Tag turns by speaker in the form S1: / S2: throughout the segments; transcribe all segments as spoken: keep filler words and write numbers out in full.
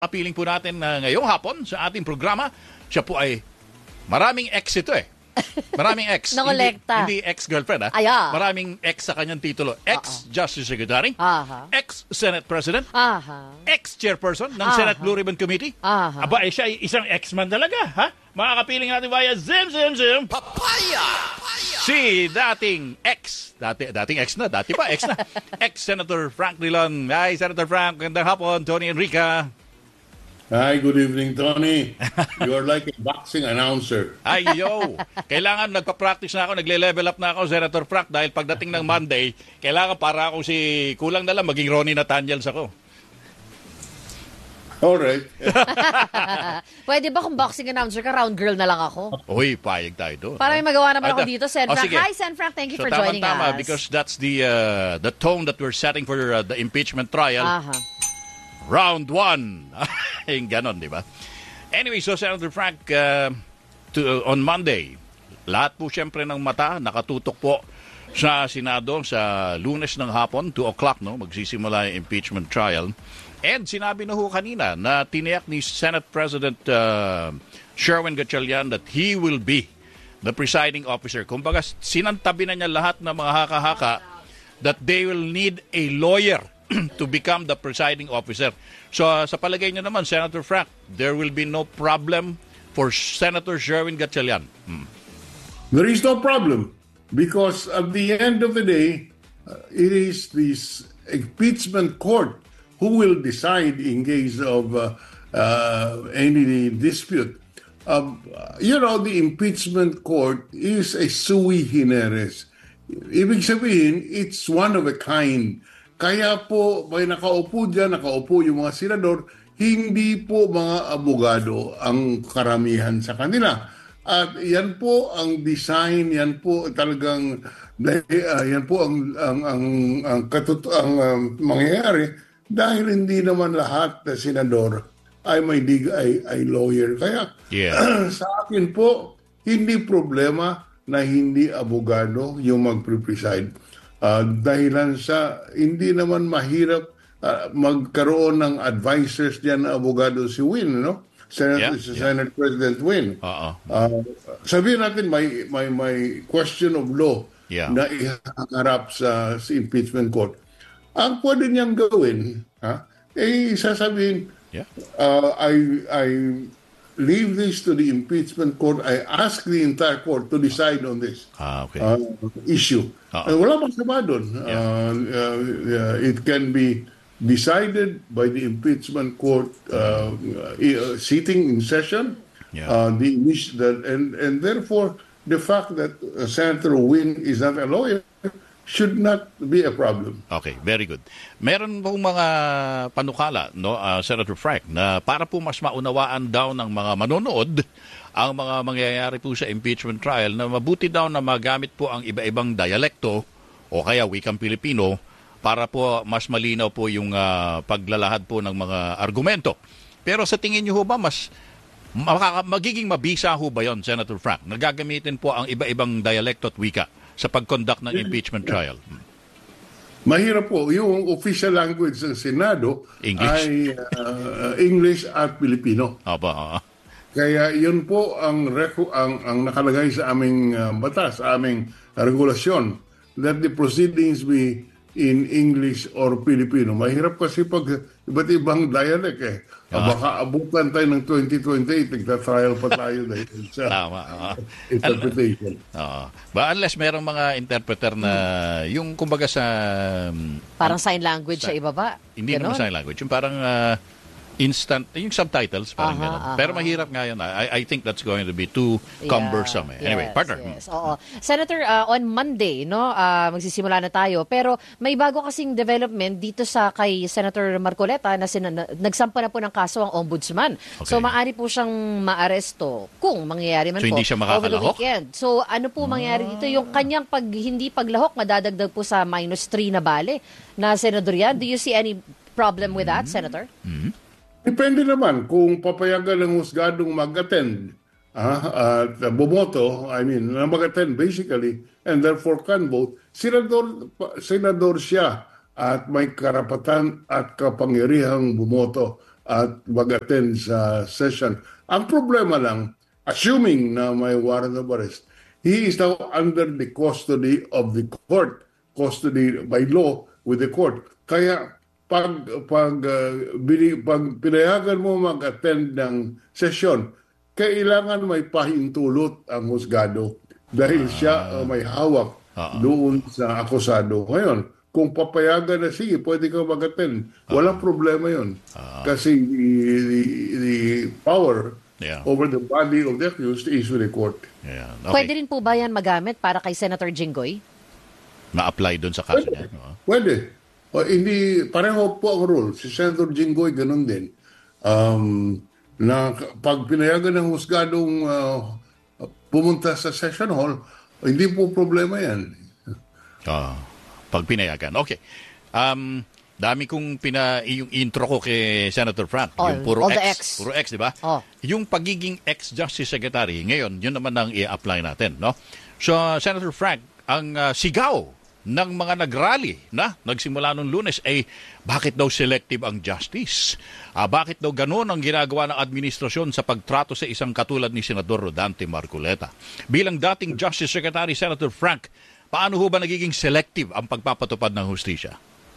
S1: Kapiling po natin na ngayong hapon sa ating programa, siya po ay maraming ex ito eh. Maraming ex. hindi, hindi ex-girlfriend ha.
S2: Ay, ah.
S1: Maraming ex sa kanyang titulo. Ex-Justice Secretary,
S2: Aha.
S1: ex-Senate President,
S2: Aha.
S1: ex-Chairperson ng
S2: Aha.
S1: Senate Blue Ribbon Committee.
S2: Aha.
S1: Aba, eh, siya ay isang ex-man talaga, ha? Mga kapiling natin via Zim Zim Zim.
S3: Papaya!
S1: Si dating ex, dati, dating ex na, dati pa ex na, ex-Senator Frank Drilon. Hi, Senator Frank. Magandang hapon, Tony Enrica.
S4: Hi, good evening, Tony. You are like a boxing announcer.
S1: Ay, yo. Kailangan nagpa-practice na ako, nagle-level up na ako, Senator Frank, dahil pagdating ng Monday, kailangan para ako si, kulang na lang, maging Ronnie Nathaniels ako.
S4: Alright.
S2: Pwede ba kung boxing announcer ka, round girl na lang ako?
S1: Uy, payag tayo doon.
S2: Para may magawa naman
S1: Ah,
S2: ako
S1: da-
S2: dito, Sen
S1: Oh,
S2: Frank.
S1: sige.
S2: Hi, Sen Frank. Thank you
S1: So,
S2: for joining
S1: tama-tama,
S2: us.
S1: because that's the uh, the tone that we're setting for uh, the impeachment trial.
S2: Aha.
S1: Round one. Yung ganon, di ba? Anyway, so Senator Frank, uh, to, on Monday, lahat po siyempre ng mata nakatutok po sa Senado sa Lunes ng hapon, two o'clock, no? Magsisimula yung impeachment trial. And sinabi na ho kanina na tiniyak ni Senate President uh, Sherwin Gatchalian that he will be the presiding officer. Kumbaga, sinantabi na niya lahat ng mga haka-haka that they will need a lawyer to become the presiding officer. So uh, sa palagay niyo naman, Senator Frank, there will be no problem for Senator Sherwin Gatchalian. Hmm.
S4: There is no problem because at the end of the day, uh, it is this impeachment court who will decide in case of uh, uh, any dispute. Um, you know, the impeachment court is a sui generis. Ibig sabihin, it's one of a kind. Kaya po, may nakaupo dyan, nakaupo yung mga senador, hindi po mga abogado ang karamihan sa kanila. At yan po ang design, yan po talagang, uh, yan po ang, ang, ang, ang, katut- ang um, mangyayari dahil hindi naman lahat na senador ay may dig ay, ay lawyer. Kaya
S1: Yeah.
S4: sa akin po, hindi problema na hindi abogado yung mag-preside. Uh, dahilan sa hindi naman mahirap uh, magkaroon ng advisors diyan na abogado si Win, no? Senate,
S1: Yeah,
S4: si
S1: yeah.
S4: Senate President Win.
S1: Oo.
S4: Uh, sabihin natin may may may question of law
S1: Yeah.
S4: na iharap sa, sa impeachment court. Ang pwede niyang gawin, ha? Eh sasabihin,
S1: Yeah.
S4: uh, I I leave this to the impeachment court. I ask the entire court to decide on this
S1: Ah, okay.
S4: uh, issue.
S1: Oo.
S4: Uh, wala masama doon. Uh, uh, uh, it can be decided by the impeachment court uh, uh, sitting in session.
S1: Yeah.
S4: Uh, the, the and and therefore the fact that uh, Senator Win is not a lawyer should not be a problem.
S1: Okay, very good. Meron pong mga panukala, no, uh, Senator Frank, na para po mas maunawaan daw ng mga manonood ang mga mangyayari po sa impeachment trial, na mabuti daw na magamit po ang iba-ibang dialekto o kaya wikang Pilipino para po mas malinaw po yung uh, paglalahad po ng mga argumento. Pero sa tingin niyo ho ba mas makaka- magiging mabisa ho ba yon, Senator Frank? Nagagamitin po ang iba-ibang dialekto at wika sa pag-conduct ng impeachment trial?
S4: Mahirap po. Yung official language ng Senado
S1: English.
S4: ay uh, English at Filipino.
S1: Aba, ah.
S4: Kaya yun po ang reco- ang, ang nakalagay sa aming uh, batas, sa aming regulasyon, that the proceedings be in English or Filipino. Mahirap kasi pag iba't ibang dialect eh.
S1: Ah.
S4: Baka abutan tayo ng twenty twenty-eight, nagta-trial pa tayo dahil sa
S1: Tama. ah.
S4: interpretation.
S1: Oo. Ba unless merong mga interpreter na yung kumbaga sa um,
S2: Parang sign language sa ibaba.
S1: hindi naman
S2: Ganon.
S1: sign language, yung parang ah, instant, yung subtitles parang
S2: Aha,
S1: ganun.
S2: aha.
S1: Pero mahirap nga yun. I, I think that's going to be too cumbersome. Eh. Anyway,
S2: Yes,
S1: partner.
S2: yes. Oo. Senator, uh, on Monday, no, uh, magsisimula na tayo. Pero may bago kasing development dito sa kay Senator Marcoleta na, sina, na nagsampa na po ng kaso ang ombudsman.
S1: Okay.
S2: So maaari po siyang maaresto kung mangyayari man
S1: So,
S2: po
S1: hindi siya
S2: over the
S1: makakalahok?
S2: weekend. So ano po mangyayari dito? Yung kanyang pag hindi paglahok, madadagdag po sa minus three na bale na senador yan. Do you see any problem with that, Senator?
S1: Mm-hmm.
S4: Depende naman kung papayagan ng husgadong mag-attend ah, at uh, bumoto, I mean, na mag-attend basically, and therefore can vote, senador, senador siya at may karapatan at kapangyarihang bumoto. at mag-attend sa session. Ang problema lang, assuming na may warrant of arrest, he is now under the custody of the court, custody by law with the court. Kaya pag pag uh, bini, pag pinayagan mo mag-attend ng session, kailangan may pahintulot ang husgado dahil siya uh, may hawak uh-huh. doon sa akusado. Ngayon, kung papayagan na, sige, pwede ka mag-attend. Walang uh-huh. problema yun. Uh-huh. Kasi the, the, the power yeah. over the body of the accused is with the court.
S1: Yeah. Okay.
S2: Pwede rin po ba yan magamit para kay Senator Jinggoy?
S1: Ma-apply doon sa kaso
S4: pwede.
S1: niya? Uh-huh.
S4: Pwede. O, hindi, pareho po ang rule. Si Senator Jinggoy, ganun din. Um, na pag pinayagan ng husgadong uh, pumunta sa session hall, hindi po problema yan.
S1: Ah, uh, pag pinayagan. Okay. Um, dami kong pina yung intro ko kay Senator Frank,
S2: oh,
S1: yung puro
S2: X,
S1: X, puro X, di ba?
S2: Oh.
S1: Yung pagiging ex-Justice Secretary, ngayon, yun naman ang i-apply natin, no? So, Senator Frank, ang uh, sigaw ng mga nagrally na nagsimula nung Lunes ay bakit daw selective ang justice? Ah, bakit daw ganun ang ginagawa ng administrasyon sa pagtrato sa isang katulad ni Senador Rodante Marcoleta? Bilang dating Justice Secretary, Senator Frank, paano ho ba nagiging selective ang pagpapatupad ng hustisya?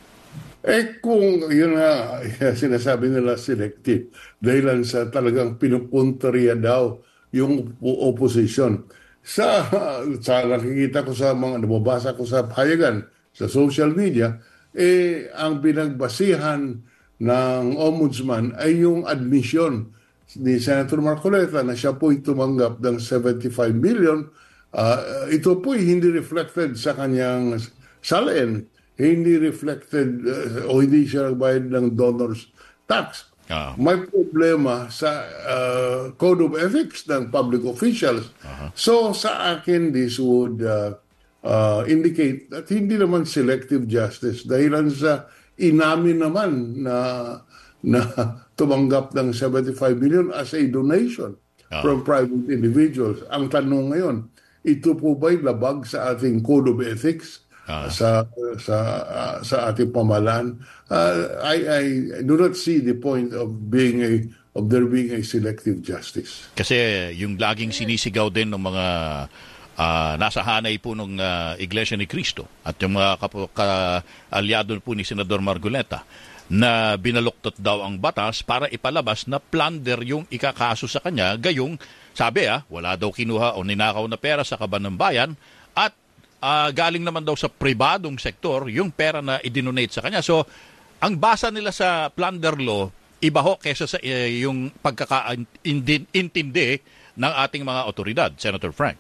S4: Eh kung yun nga, sinasabi nila selective, dahilan sa talagang pinupunteriya daw yung opposition. Sa, sa nakikita ko sa mga, nababasa ko sa payagan, sa social media, eh ang pinagbasihan ng ombudsman ay yung admission ni Senator Marcoleta na siya po'y tumanggap ng seventy-five million. Uh, ito po'y hindi reflected sa kanyang salain, hindi reflected uh, o hindi siya nagbayad ng donor's tax. Uh-huh. May problema sa uh, Code of Ethics ng public officials. Uh-huh. So sa akin, this would uh, uh, indicate that hindi naman selective justice dahilan sa inamin naman na, na tumanggap ng seventy-five million as a donation uh-huh. from private individuals. Ang tanong ngayon, ito po ba'y labag sa ating Code of Ethics? Uh, sa sa uh, sa ating pamahalaan? uh, I I do not see the point of being a of there being a selective justice.
S1: Kasi yung laging sinisigaw din ng mga uh, nasa hanay po ng uh, Iglesia ni Cristo at yung mga ka-alyado po ni Senador Marcoleta na binaluktot daw ang batas para ipalabas na plunder yung ikakaso sa kanya, gayong sabi ah, wala daw kinuha o ninakaw na pera sa kaban ng bayan at Uh, galing naman daw sa pribadong sektor yung pera na i-donate sa kanya. So, ang basa nila sa plunder law, iba ho kesa sa uh, yung pagkakaintindi ng ating mga otoridad, Senator Frank.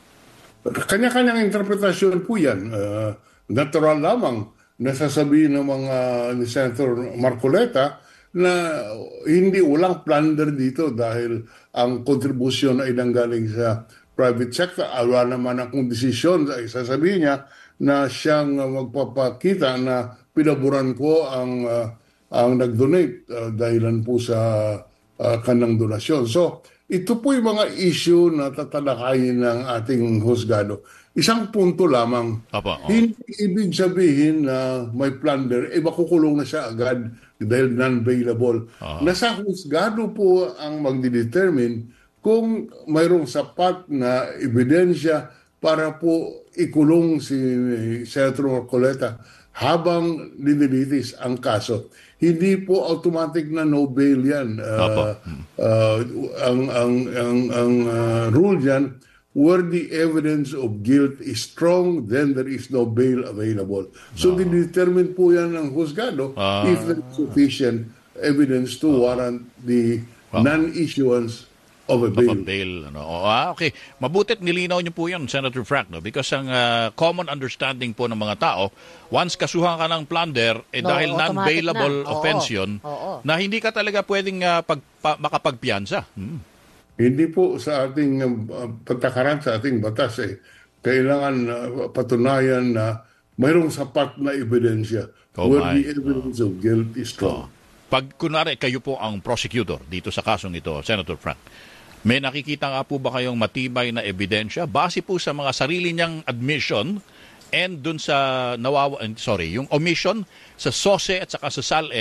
S4: Kanya-kanyang interpretasyon po yan. Uh, natural lamang nasasabihin ng mga ni Senator Marcoleta na hindi walang plunder dito dahil ang kontribusyon ay nanggaling sa private sector. Wala naman akong desisyon. Sasabihin niya na siyang magpapakita na pinaboran ko ang uh, ang nag-donate uh, dahilan po sa uh, kanang donasyon. So, ito po yung mga issue na tatalakayin ng ating husgado. Isang punto lamang.
S1: Apa, oh.
S4: Hindi ibig sabihin na may plunder, eh makukulong na siya agad dahil non-bailable. Uh-huh. Nasa husgado po ang magdidetermine kung mayroong sapat na ebidensya para po ikulong si Senator Marcoleta habang dinilitis ang kaso. Hindi po automatic na no bail yan. Uh, uh, ang ang, ang, ang uh, rule yan, where the evidence of guilt is strong, then there is no bail available. So, no. Didetermine po yan ng husgado uh, if there is sufficient evidence to uh, warrant the uh, non-issuance of a bail.
S1: Of a bail ano. Oh, ah, okay. Mabutit nilinaw niyo po yun, Senator Frank, no? Because ang uh, common understanding po ng mga tao, once kasuhan ka ng plunder, eh, no, dahil non-bailable na. offense oo, yun, oo. na hindi ka talaga pwedeng uh, pag, pa, makapagpiyansa. Hmm.
S4: Hindi po sa ating uh, patakaran, sa ating batas, eh, kailangan uh, patunayan na mayroong sapat na ebidensya oh, where my. the evidence oh. of guilt is strong. Oh.
S1: Pag kunwari kayo po ang prosecutor dito sa kasong ito, Senator Frank, may nakikita nga po ba kayong matibay na ebidensya base po sa mga sarili niyang admission and dun sa nawawa, sorry, yung omission sa S O S E at saka sa S A L N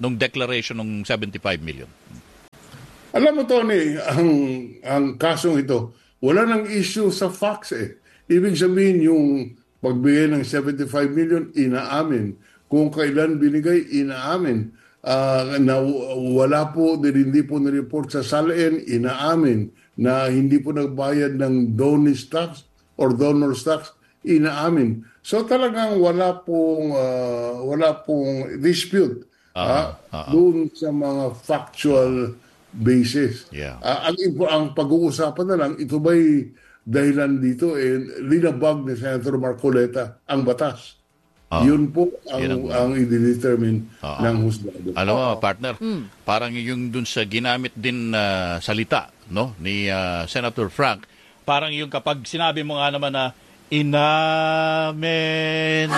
S1: nung declaration ng seventy-five million?
S4: Alam mo, Tony, ang, ang kasong ito, wala nang issue sa facts eh. Ibig sabihin yung pagbigay ng seventy-five million, inaamin. Kung kailan binigay, inaamin. Uh, na wala po, hindi po na-report sa Salin, inaamin. Na hindi po nagbayad ng donors tax or donors tax, inaamin. So talagang wala pong, uh, wala pong dispute
S1: Uh-huh.
S4: uh,
S1: Uh-huh.
S4: doon sa mga factual basis.
S1: Yeah.
S4: Uh, ang, ang pag-uusapan na lang, ito ba'y dahilan dito, eh, linabag ni Senator Marcoleta ang batas.
S1: Uh-huh.
S4: Yun po ang,
S1: Yun ang-
S4: ang i-determine
S1: Uh-huh.
S4: ng husgado.
S1: Alam mo, partner, parang yung dun sa ginamit din na salita no ni ah, Senator Frank, parang yung kapag sinabi mo nga naman na inamen.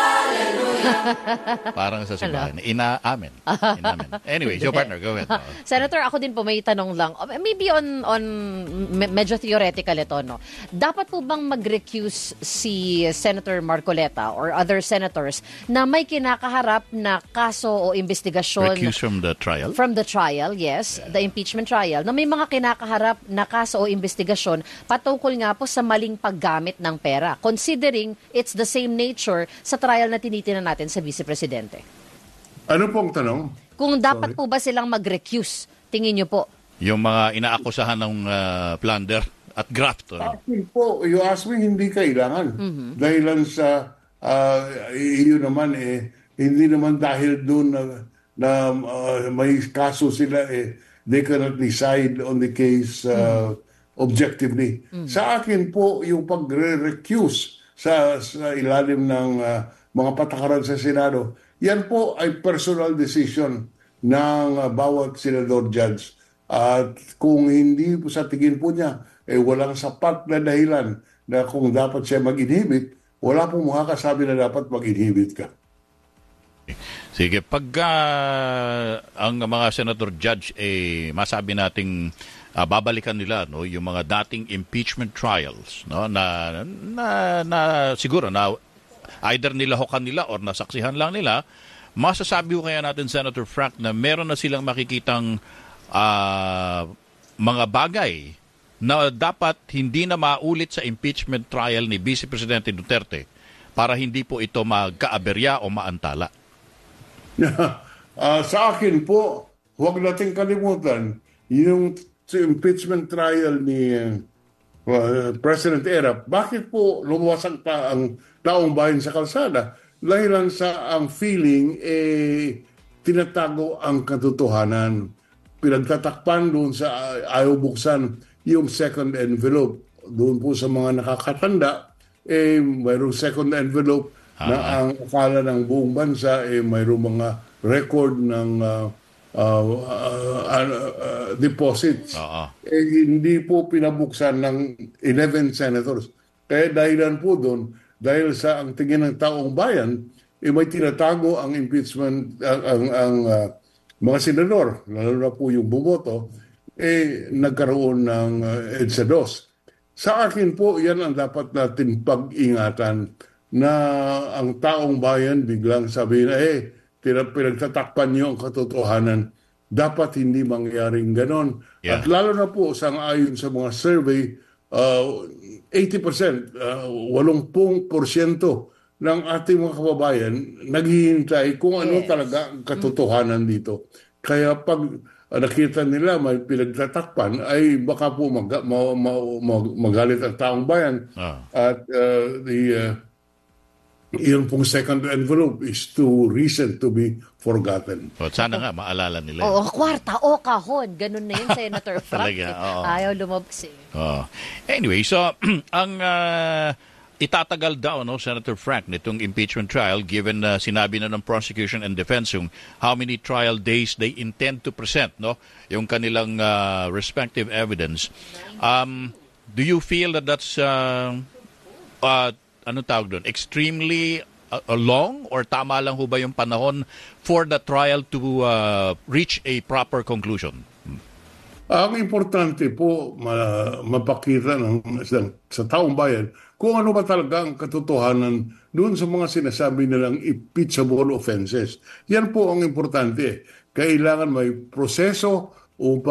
S1: Parang sa simbahan, inaamen. Inaamen. Anyway, so partner, go ahead. Oo.
S2: Senator, ako din po may tanong lang. Uh, Maybe on on me- medyo theoretical ito, no. Dapat po bang mag-recuse si Senator Marcoleta or other senators na may kinakaharap na kaso o investigasyon
S1: Recuse from the trial?
S2: from the trial, yes, the impeachment trial, na may mga kinakaharap na kaso o investigasyon patungkol nga po sa maling paggamit ng pera, considering it's the same nature sa trial na tinitingnan natin sa Vice Presidente.
S4: Ano pong tanong?
S2: Kung dapat po ba silang mag-recuse, tingin niyo po?
S1: Yung mga inaakusahan ng ah, plunder at graft. ano?
S4: Actually po, you ask me, hindi kailangan. Dahilan sa, uh, yun naman eh, hindi naman dahil doon na, na uh, may kaso sila eh, they cannot decide on the case uh, objectively. Sa akin po, yung pag-recuse sa, sa ilalim ng uh, mga patakaran sa Senado, yan po ay personal decision ng uh, bawat senador judge. At kung hindi po sa tingin po niya, eh walang sapat na dahilan na kung dapat siya mag-inhibit, wala pong makakasabi na dapat mag-inhibit ka.
S1: Sige, pag ah, ang mga senator judge eh masabi nating ah, babalikan nila no yung mga dating impeachment trials no na na, na siguro na either nilahokan nila or nasaksihan lang nila, masasabi ko kaya natin, Senator Frank, na meron na silang makikitang ah, mga bagay na dapat hindi na maulit sa impeachment trial ni Vice Presidente Duterte para hindi po ito magkaaberya o maantala.
S4: Ah, sa akin po, huwag nating kalimutan yung impeachment trial ni uh, President Erap. Bakit po lumawasak pa ang taong bayan sa kalsada? Dahilan sa ang feeling, eh, tinatago ang katotohanan. Pinagtatakpan doon sa uh, ayaw buksan yung second envelope. Doon po sa mga nakakatanda, eh, mayroong second envelope na ang akala ng buong bansa eh mayroong mga record ng uh, uh, uh, uh, uh, deposits.
S1: Oo.
S4: Eh, hindi po pinabuksan ng eleven senators. Kaya dahilan po doon, dahil sa ang tingin ng taong bayan, eh, may tinatago ang impeachment, ang, ang, ang uh, mga senador, lalo na po yung bumoto, eh nagkaroon ng uh, EDSA dos. Sa akin po, yan ang dapat natin pag-ingatan na ang taong bayan biglang sabihin na, eh, pinagtatakpan niyo ang katotohanan. Dapat hindi mangyaring ganon.
S1: Yeah.
S4: At lalo na po, sang-ayon sa mga survey, uh, eighty percent, uh, eighty percent ng ating mga kababayan naghihintay kung ano
S2: Yes.
S4: talaga ang katotohanan dito. Kaya pag uh, nakita nila may pinagtatakpan, ay baka po mag, ma, ma, mag, magalit ang taong bayan.
S1: Ah.
S4: At uh, the uh, yung pong second envelope is too recent to be forgotten.
S1: O, sana nga maalala nila.
S2: Oo, kwarta o kahon. Ganun na yun, Senator Frank.
S1: Talaga, oo.
S2: Ayaw lumabas eh.
S1: Oh. Anyway, so ang ah, itatagal daw no Senator Frank nitong impeachment trial given na sinabi na ng prosecution and defense yung how many trial days they intend to present no yung kanilang ah, respective evidence. Um do you feel that that's uh, uh, ano tawag doon, extremely uh, long or tama lang ho ba yung panahon for the trial to uh, reach a proper conclusion?
S4: Ang importante po ma- mapakita ng, sa, sa taong bayan kung ano ba talaga ang katotohanan doon sa mga sinasabi nilang impeachable offenses. Yan po ang importante. Kailangan may proseso upang